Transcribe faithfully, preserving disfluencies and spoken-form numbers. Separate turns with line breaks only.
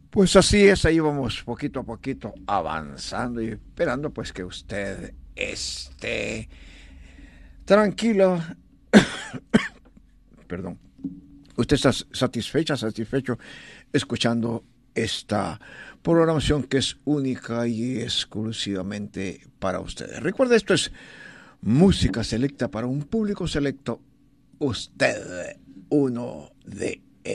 Pues así es, ahí vamos poquito a poquito avanzando y esperando pues que usted esté tranquilo, perdón, usted está satisfecha, satisfecho escuchando esta programación que es única y exclusivamente para ustedes. Recuerde, esto es música selecta para un público selecto, usted, uno de